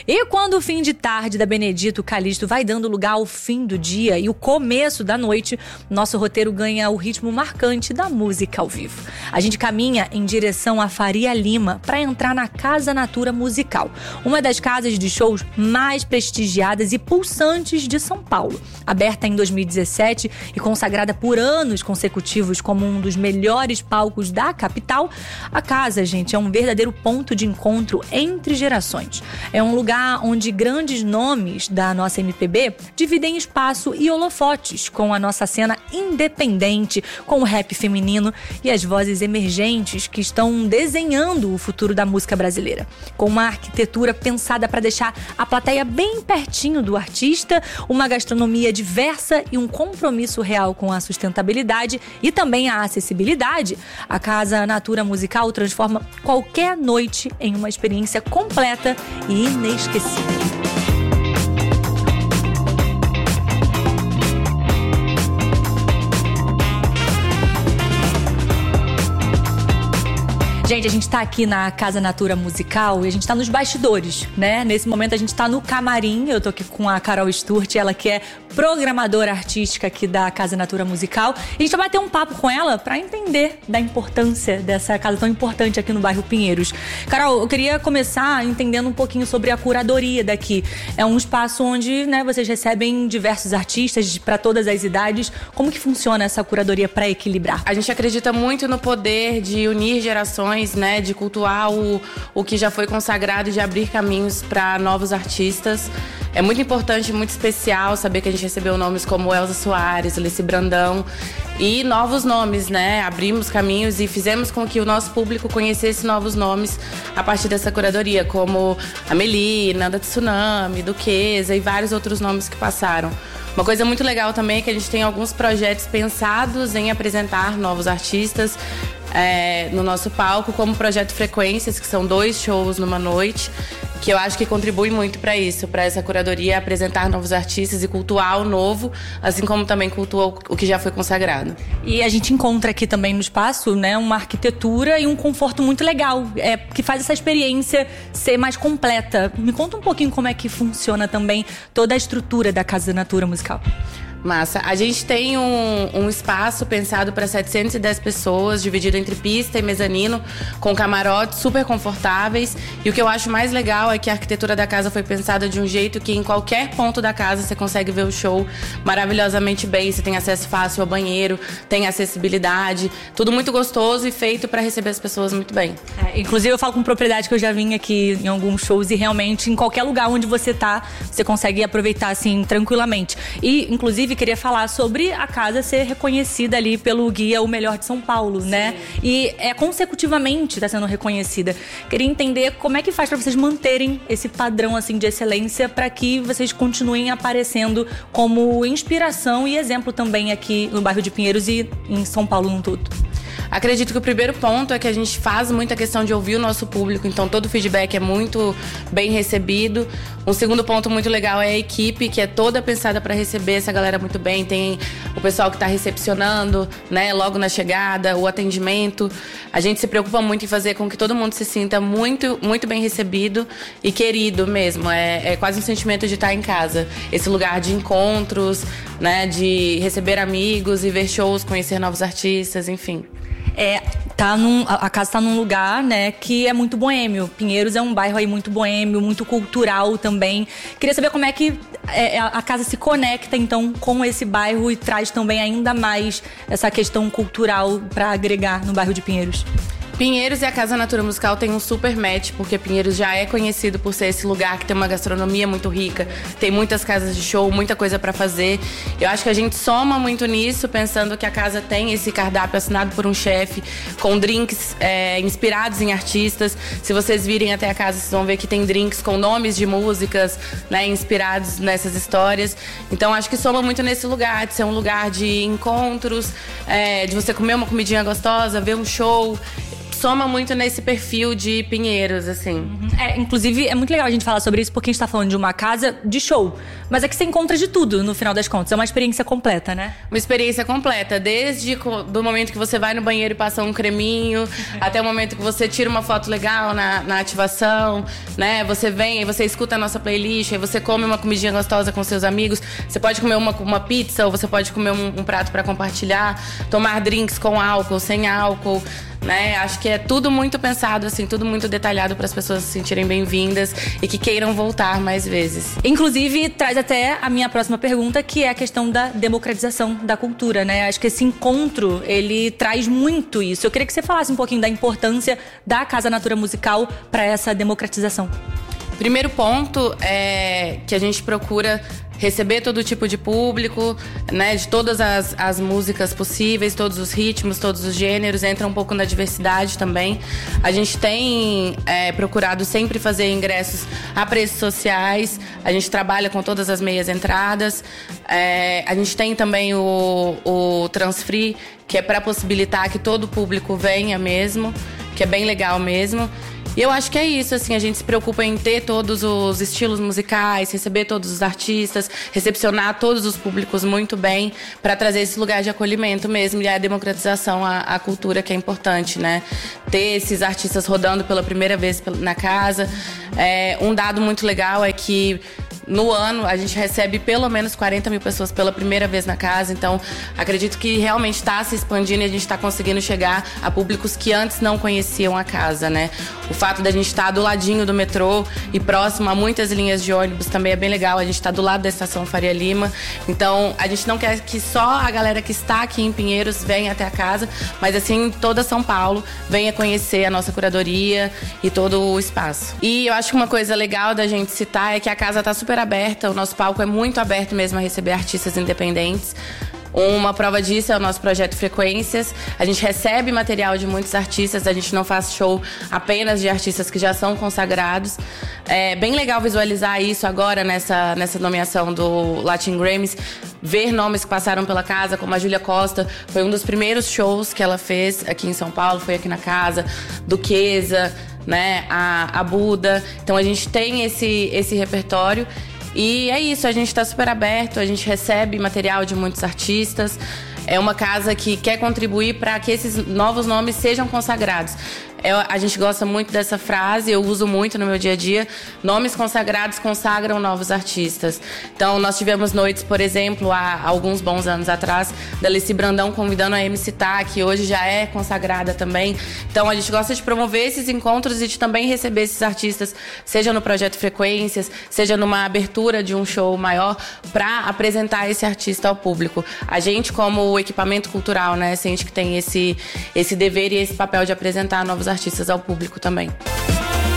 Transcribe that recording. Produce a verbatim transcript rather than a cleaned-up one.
E quando o fim de tarde da Benedito Calixto vai dando lugar ao fim do dia e o começo da noite, nosso roteiro ganha o ritmo marcante da música ao vivo. A gente caminha em direção à Faria Lima para entrar na Casa Natura Musical, uma das casas de shows mais prestigiadas e pulsantes de São Paulo. Aberta em dois mil e dezessete e consagrada por anos consecutivos como um dos melhores palcos da capital, a casa, gente, é um verdadeiro ponto de encontro entre gerações. É um lugar onde grandes nomes da nossa M P B dividem espaço e holofotes com a nossa cena independente, com o rap feminino e as vozes emergentes que estão desenhando o futuro da música brasileira. Com uma arquitetura pensada para deixar a plateia bem pertinho do artista, uma gastronomia diversa e um compromisso real com a sustentabilidade e também a acessibilidade, a Casa Natura Musical transforma qualquer noite em uma experiência completa e inesquecível. Gente, a gente tá aqui na Casa Natura Musical e a gente tá nos bastidores, né? Nesse momento a gente tá no camarim, eu tô aqui com a Carol Sturte, ela que é programadora artística aqui da Casa Natura Musical. E a gente vai bater um papo com ela pra entender da importância dessa casa tão importante aqui no bairro Pinheiros. Carol, eu queria começar entendendo um pouquinho sobre a curadoria daqui. É um espaço onde, né, vocês recebem diversos artistas pra todas as idades. Como que funciona essa curadoria pra equilibrar? A gente acredita muito no poder de unir gerações, né, de cultuar o, o que já foi consagrado e de abrir caminhos para novos artistas. É muito importante, muito especial saber que a gente recebeu nomes como Elza Soares, Alice Brandão e novos nomes, né? Abrimos caminhos e fizemos com que o nosso público conhecesse novos nomes a partir dessa curadoria, como Amelie, Nanda Tsunami, Duquesa e vários outros nomes que passaram. Uma coisa muito legal também é que a gente tem alguns projetos pensados em apresentar novos artistas é, no nosso palco, como o Projeto Frequências, que são dois shows numa noite, que eu acho que contribui muito para isso, para essa curadoria apresentar novos artistas e cultuar o novo, assim como também cultuar o que já foi consagrado. E a gente encontra aqui também no espaço, né, uma arquitetura e um conforto muito legal, é, que faz essa experiência ser mais completa. Me conta um pouquinho como é que funciona também toda a estrutura da Casa Natura Musical. Massa. A gente tem um, um espaço pensado para setecentas e dez pessoas, dividido entre pista e mezanino, com camarotes super confortáveis. E o que eu acho mais legal é que a arquitetura da casa foi pensada de um jeito que em qualquer ponto da casa você consegue ver o show maravilhosamente bem. Você tem acesso fácil ao banheiro, tem acessibilidade, tudo muito gostoso e feito para receber as pessoas muito bem. É, inclusive eu falo com propriedade que eu já vim aqui em alguns shows e realmente em qualquer lugar onde você tá, você consegue aproveitar assim tranquilamente. E inclusive queria falar sobre a casa ser reconhecida ali pelo guia O Melhor de São Paulo, Sim. né? E é consecutivamente está sendo reconhecida. Queria entender como é que faz para vocês manterem esse padrão assim de excelência para que vocês continuem aparecendo como inspiração e exemplo também aqui no bairro de Pinheiros e em São Paulo no todo. Acredito que o primeiro ponto é que a gente faz muita questão de ouvir o nosso público, então todo o feedback é muito bem recebido. Um segundo ponto muito legal é a equipe, que é toda pensada para receber essa galera muito bem. Tem o pessoal que está recepcionando, né, logo na chegada, o atendimento. A gente se preocupa muito em fazer com que todo mundo se sinta muito, muito bem recebido e querido mesmo. É, é quase um sentimento de estar em casa. Esse lugar de encontros, né, de receber amigos e ver shows, conhecer novos artistas, enfim. É, tá num, a casa está num lugar, né, que é muito boêmio. Pinheiros é um bairro aí muito boêmio, muito cultural também. Queria saber como é que é, a casa se conecta, então, com esse bairro e traz também ainda mais essa questão cultural para agregar no bairro de Pinheiros. Pinheiros e a Casa Natura Musical tem um super match, porque Pinheiros já é conhecido por ser esse lugar que tem uma gastronomia muito rica, tem muitas casas de show, muita coisa pra fazer. Eu acho que a gente soma muito nisso, pensando que a casa tem esse cardápio assinado por um chefe, com drinks é, inspirados em artistas. Se vocês virem até a casa, vocês vão ver que tem drinks com nomes de músicas, né, inspirados nessas histórias. Então acho que soma muito nesse lugar, de ser um lugar de encontros, é, de você comer uma comidinha gostosa, ver um show. soma muito nesse perfil de Pinheiros, assim. Uhum. É, inclusive, é muito legal a gente falar sobre isso, porque a gente tá falando de uma casa de show. Mas é que você encontra de tudo, no final das contas. É uma experiência completa, né? Uma experiência completa. Desde do momento que você vai no banheiro e passa um creminho, uhum. até o momento que você tira uma foto legal na, na ativação, né? Você vem, aí você escuta a nossa playlist, aí você come uma comidinha gostosa com seus amigos. Você pode comer uma, uma pizza, ou você pode comer um, um prato pra compartilhar. Tomar drinks com álcool, sem álcool. Né? Acho que é tudo muito pensado, assim, tudo muito detalhado para as pessoas se sentirem bem-vindas e que queiram voltar mais vezes. Inclusive, traz até a minha próxima pergunta, que é a questão da democratização da cultura, né? Acho que esse encontro, ele traz muito isso. Eu queria que você falasse um pouquinho da importância da Casa Natura Musical para essa democratização. Primeiro ponto é que a gente procura receber todo tipo de público, né, de todas as, as músicas possíveis, todos os ritmos, todos os gêneros, entra um pouco na diversidade também. A gente tem é, procurado sempre fazer ingressos a preços sociais, a gente trabalha com todas as meias entradas, é, a gente tem também o, o Transfree, que é para possibilitar que todo o público venha mesmo, que é bem legal mesmo. E eu acho que é isso, assim, a gente se preocupa em ter todos os estilos musicais, receber todos os artistas, recepcionar todos os públicos muito bem, para trazer esse lugar de acolhimento mesmo e a democratização à, à cultura, que é importante, né? Ter esses artistas rodando pela primeira vez na casa. É, um dado muito legal é que no ano, a gente recebe pelo menos quarenta mil pessoas pela primeira vez na casa. Então, acredito que realmente está se expandindo e a gente está conseguindo chegar a públicos que antes não conheciam a casa, né? O fato da gente estar do ladinho do metrô e próximo a muitas linhas de ônibus também é bem legal. A gente está do lado da estação Faria Lima. Então, a gente não quer que só a galera que está aqui em Pinheiros venha até a casa, mas assim, toda São Paulo venha conhecer a nossa curadoria e todo o espaço. E eu acho que uma coisa legal da gente citar é que a casa está super aberta, o nosso palco é muito aberto mesmo a receber artistas independentes. Uma prova disso é o nosso projeto Frequências. A gente recebe material de muitos artistas, a gente não faz show apenas de artistas que já são consagrados. É bem legal visualizar isso agora nessa, nessa nomeação do Latin Grammys, ver nomes que passaram pela casa, como a Júlia Costa, foi um dos primeiros shows que ela fez aqui em São Paulo, foi aqui na casa, Duquesa, né, a, a Buda. Então a gente tem esse, esse repertório. E é isso, a gente está super aberto, a gente recebe material de muitos artistas. É uma casa que quer contribuir para que esses novos nomes sejam consagrados. É, a gente gosta muito dessa frase, eu uso muito no meu dia a dia. Nomes consagrados consagram novos artistas. Então, nós tivemos noites, por exemplo, há alguns bons anos atrás, da Alice Brandão convidando a M C Tá, que hoje já é consagrada também. Então, a gente gosta de promover esses encontros e de também receber esses artistas, seja no Projeto Frequências, seja numa abertura de um show maior, para apresentar esse artista ao público. A gente, como equipamento cultural, né, sente que tem esse, esse dever e esse papel de apresentar novos artistas ao público também.